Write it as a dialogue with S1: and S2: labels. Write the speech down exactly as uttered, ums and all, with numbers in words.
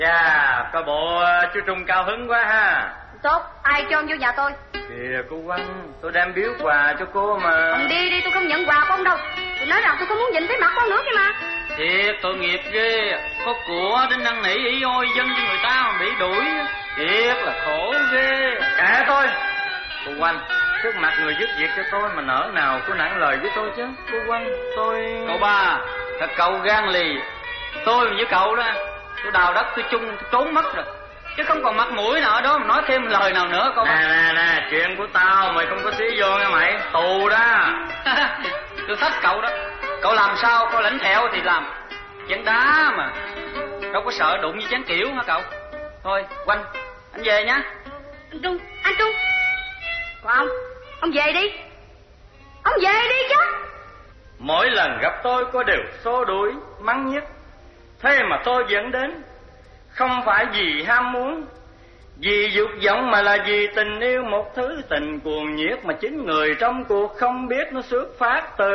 S1: Dạ, coi bộ chú Trung cao hứng quá ha.
S2: Tốt, ai cho ông vô nhà tôi?
S1: Kìa cô Quanh, tôi đem biếu quà cho cô mà.
S2: Ông đi đi, tôi không nhận quà của ông đâu. Tôi nói rằng tôi không muốn nhìn thấy mặt con nữa kia mà.
S3: Thiệt tội nghiệp ghê. Có của đến năn nỉ ý ôi dân cho người ta mà bị đuổi. Thiệt là khổ ghê.
S1: Kệ tôi. Cô Quanh, trước mặt người giúp việc cho tôi mà nỡ nào có nặng lời với tôi chứ. Cô Quanh, tôi...
S3: Cậu ba, thật cậu gan lì. Tôi với cậu đó, tôi đào đất tôi chung tôi trốn mất rồi, chứ không còn mặt mũi nào ở đó mà nói thêm lời nào nữa. Cậu
S1: nè nè nè, chuyện của tao mày không có xí vô nha mày, tù đó.
S3: Tôi thách cậu đó, cậu làm sao có lãnh thẹo thì làm. Chén đá mà đâu có sợ đụng với chén kiểu hả cậu. Thôi Quanh, anh về nhá.
S2: Anh Trung, anh Trung. Còn ông, ông về đi. Ông về đi chứ.
S1: Mỗi lần gặp tôi có đều xô đuổi, mắng nhất. Thế mà tôi vẫn đến. Không phải vì ham muốn, vì dục vọng, mà là vì tình yêu, một thứ tình cuồng nhiệt mà chính người trong cuộc không biết nó xuất phát từ